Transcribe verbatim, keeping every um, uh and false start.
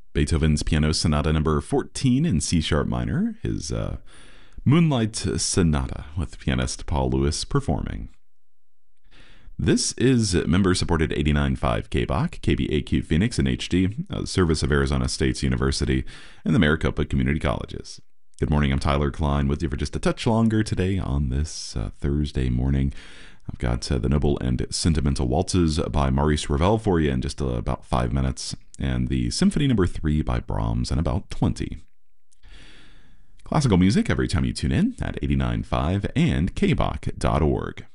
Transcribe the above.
Beethoven's Piano Sonata number fourteen in C sharp minor, his uh, Moonlight Sonata, with pianist Paul Lewis performing. This is member-supported eighty-nine point five K B O C, K B A Q Phoenix in H D, a service of Arizona State University and the Maricopa Community Colleges. Good morning, I'm Tyler Klein with you for just a touch longer today on this uh, Thursday morning. I've got uh, the Noble and Sentimental Waltzes by Maurice Ravel for you in just uh, about five minutes, and the Symphony number three by Brahms in about twenty. Classical music every time you tune in at eighty-nine point five and K B O C dot org.